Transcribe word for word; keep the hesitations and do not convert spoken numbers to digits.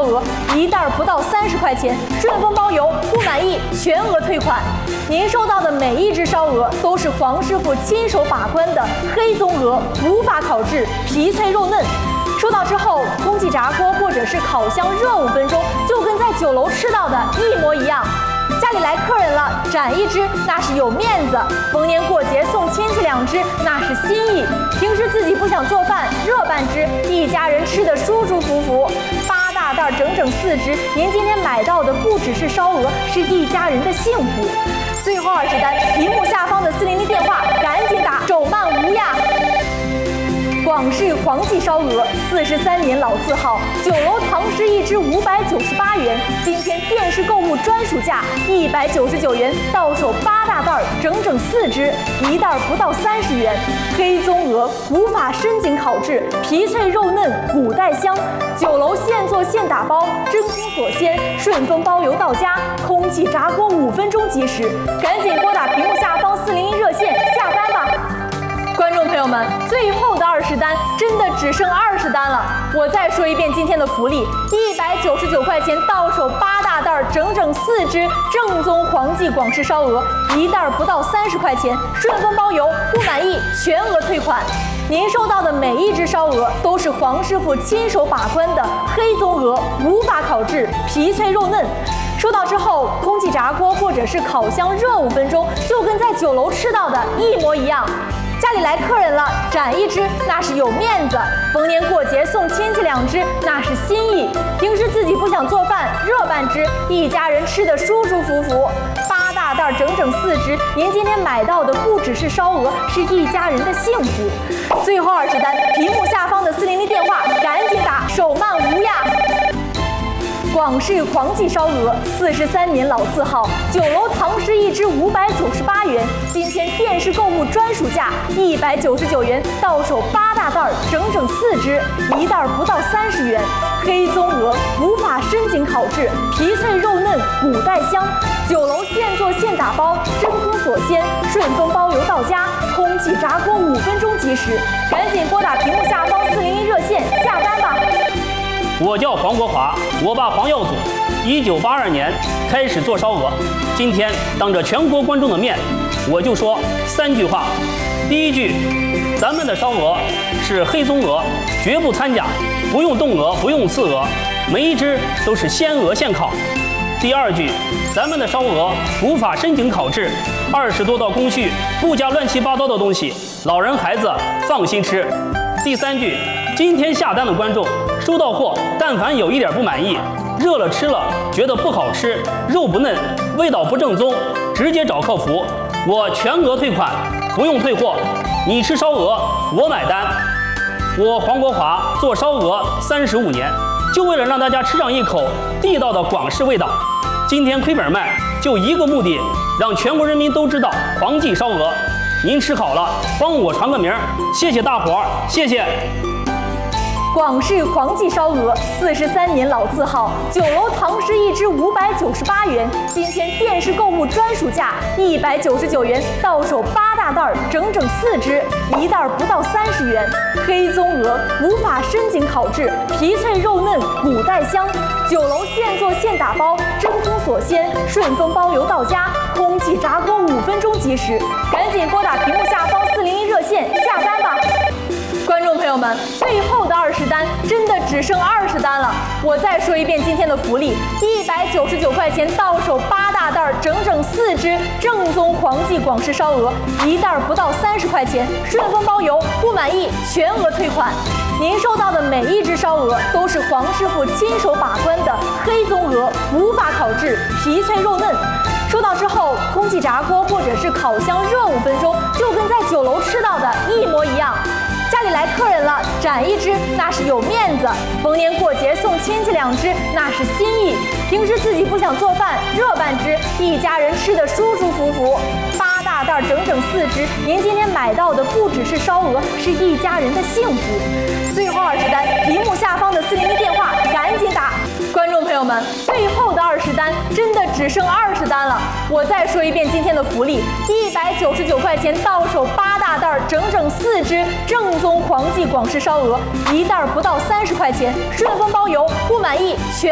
鹅，一袋不到三十块钱，顺丰包邮，不满意全额退款。您收到的每一只烧鹅都是黄师傅亲手把关的黑棕鹅，无法烤制，皮脆肉嫩。收到之后，空气炸锅或者是烤箱热五分钟，就跟在酒楼吃到的一模一样。家里来客人了，斩一只那是有面子，逢年过节送亲戚两只那是心意。平时自己不想做饭，热半只，一家人吃得舒舒服服。八大袋整整四只，您今天买到的不只是烧鹅，是一家人的幸福。最后二十单，屏幕下方的四零零电话赶紧打，手慢无恙。广式黄记烧鹅，四十三年老字号，酒楼堂食一只五百九十八元，今天电视购物专属价一百九十九元，到手八大袋，整整四只，一袋不到三十元。黑棕鹅无法深井烤制，皮脆肉嫩，骨带香。酒楼现做现打包，真空锁鲜，顺丰包邮到家，空气炸锅五分钟即食。赶紧拨打屏幕下方四零零热线下单吧。观众朋友们，最后的二十单真的只剩二十单了。我再说一遍今天的福利：一百九十九块钱到手八大袋，整整四只正宗黄记广式烧鹅，一袋不到三十块钱，顺丰包邮，不满意全额退款。您收到的每一只烧鹅都是黄师傅亲手把关的黑棕鹅，无法烤制，皮脆肉嫩。收到之后，空气炸锅或者是烤箱热五分钟，就跟在酒楼吃到的一模一样。家里来客人了，斩一只那是有面子，逢年过节送亲戚两只那是心意。平时自己不想做饭，热半只，一家人吃得舒舒服服。八大袋整整四只，您今天买到的不只是烧鹅，是一家人的幸福。最后二十单，屏幕下方的四零零电话赶紧打，手慢无恙。广式黄记烧鹅，四十三年老字号，酒楼堂食一只五百九十八元，今天电视购物专属价一百九十九元，到手八大袋，整整四只，一袋不到三十元。黑棕鹅无法深井烤制，皮脆肉嫩，骨带香。酒楼现做现打包，真空锁鲜，顺丰包邮到家，空气炸锅五分钟即食。赶紧拨打屏幕下方四零零热线下单吧。 我叫黄国华，我爸黄耀祖，一九八二年开始做烧鹅。今天当着全国观众的面，我就说三句话。第一句，咱们的烧鹅是黑棕鹅，绝不掺假，不用冻鹅，不用刺鹅，每一只都是鲜鹅现烤。第二句，咱们的烧鹅无法深井烤制，二十多道工序，不加乱七八糟的东西，老人孩子放心吃。第三句，今天下单的观众收到货，但凡有一点不满意，热了吃了觉得不好吃，肉不嫩，味道不正宗，直接找客服，我全额退款，不用退货。你吃烧鹅，我买单。我黄国华做烧鹅三十五年，就为了让大家吃上一口地道的广式味道。今天亏本卖，就一个目的，让全国人民都知道黄记烧鹅。您吃好了，帮我传个名，谢谢大伙儿，谢谢。 广式黄记烧鹅，四十三年老字号，酒楼堂食一只五百九十八元，今天电视购物专属价一百九十九元，到手八大袋，整整四只，一袋不到三十元。黑棕鹅无法深井烤制，皮脆肉嫩，骨带香。酒楼现做现打包，真空锁鲜，顺丰包邮到家，空气炸锅五分钟即食。赶紧拨打屏幕下方四零零热线下单吧。观众朋友们，最后的二十单真的只剩二十单了。我再说一遍今天的福利：一百九十九块钱到手八大袋，整整四只正宗黄记广式烧鹅，一袋不到三十块钱，顺丰包邮，不满意全额退款。您收到的每一只烧鹅都是黄师傅亲手把关的黑棕鹅，无法烤制，皮脆肉嫩。收到之后，空气炸锅或者是烤箱热五分钟，就跟在酒楼吃到的一模一样。家里来客人了，斩一只那是有面子，逢年过节送亲戚两只那是心意。平时自己不想做饭，热半只，一家人吃得舒舒服服。八大袋整整四只，您今天买到的不只是烧鹅，是一家人的幸福。最后二十单，屏幕下方的四零零电话赶紧打。观众朋友们，最后的二十单真的只剩二十单了。我再说一遍今天的福利：一百九十九块钱到手八大袋，整整四只正宗黄记广式烧鹅，一袋不到三十块钱，顺丰包邮，不满意全